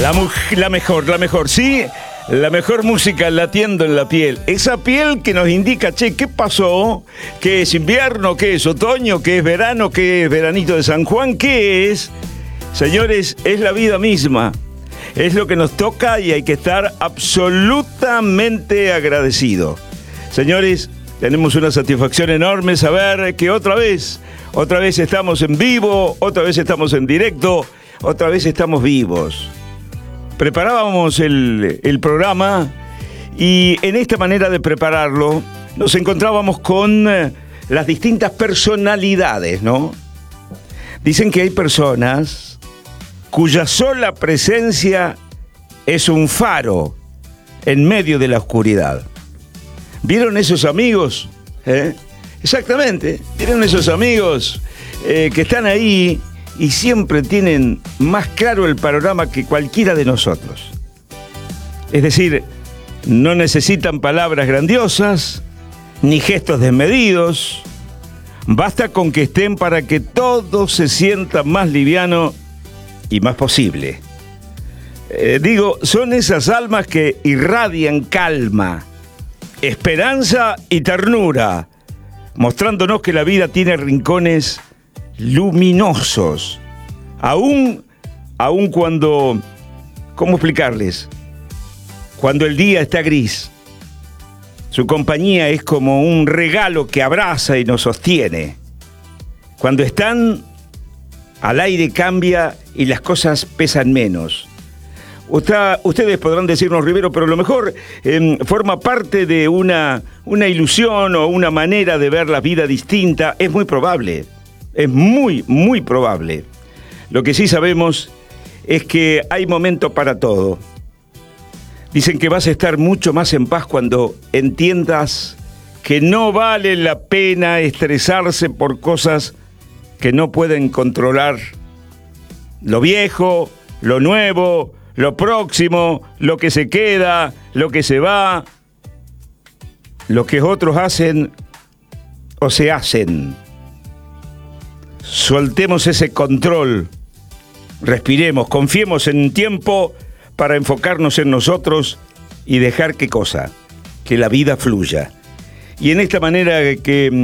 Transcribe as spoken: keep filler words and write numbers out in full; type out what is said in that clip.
La, la mejor, la mejor, sí, la mejor música latiendo en la piel. Esa piel que nos indica, che, ¿qué pasó? ¿Qué es invierno? ¿Qué es otoño? ¿Qué es verano? ¿Qué es veranito de San Juan? ¿Qué es? Señores, es la vida misma. Es lo que nos toca y hay que estar absolutamente agradecidos. Señores, tenemos una satisfacción enorme saber que otra vez, otra vez estamos en vivo, otra vez estamos en directo, otra vez estamos vivos. Preparábamos el, el programa y en esta manera de prepararlo nos encontrábamos con las distintas personalidades, ¿no? Dicen que hay personas cuya sola presencia es un faro en medio de la oscuridad. ¿Vieron esos amigos? ¿Eh? Exactamente, ¿vieron esos amigos eh, que están ahí y siempre tienen más claro el panorama que cualquiera de nosotros? Es decir, no necesitan palabras grandiosas, ni gestos desmedidos. Basta con que estén para que todo se sienta más liviano y más posible. Eh, digo, son esas almas que irradian calma, esperanza y ternura, mostrándonos que la vida tiene rincones luminosos, aún, aún cuando, ¿cómo explicarles? Cuando el día está gris, su compañía es como un regalo que abraza y nos sostiene. Cuando están, al aire cambia y las cosas pesan menos. Usted, ustedes podrán decirnos, Rivero, pero a lo mejor eh, forma parte de una, una ilusión o una manera de ver la vida distinta. Es muy probable, es muy, muy probable. Lo que sí sabemos es que hay momento para todo. Dicen que vas a estar mucho más en paz cuando entiendas que no vale la pena estresarse por cosas que no pueden controlar. Lo viejo, lo nuevo, lo próximo, lo que se queda, lo que se va, lo que otros hacen o se hacen. Soltemos ese control, respiremos, confiemos en tiempo para enfocarnos en nosotros y dejar qué cosa, que la vida fluya. Y en esta manera que